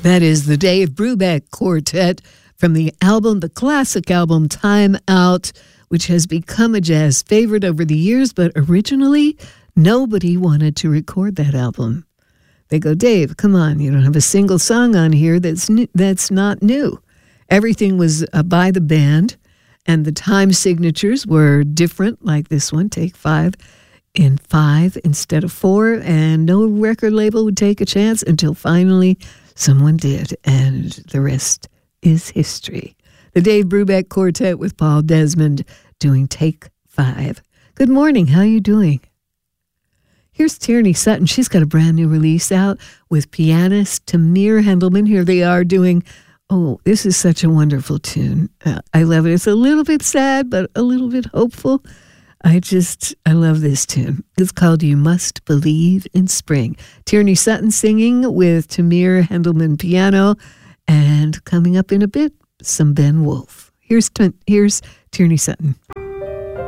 That is the Dave Brubeck Quartet from the album, the classic album Time Out, which has become a jazz favorite over the years, but originally nobody wanted to record that album. They go, Dave, come on, you don't have a single song on here that's not new. Everything was by the band, and the time signatures were different, like this one, take 5 in 5 instead of 4, and no record label would take a chance until finally someone did, and the rest is history. The Dave Brubeck Quartet with Paul Desmond doing Take 5. Good morning. How are you doing? Here's Tierney Sutton. She's got a brand new release out with pianist Tamir Hendelman. Here they are doing, this is such a wonderful tune. I love it. It's a little bit sad, but a little bit hopeful. I love this tune. It's called You Must Believe in Spring. Tierney Sutton singing with Tamir Hendelman piano. And coming up in a bit, some Ben Wolf. Here's Tierney Sutton.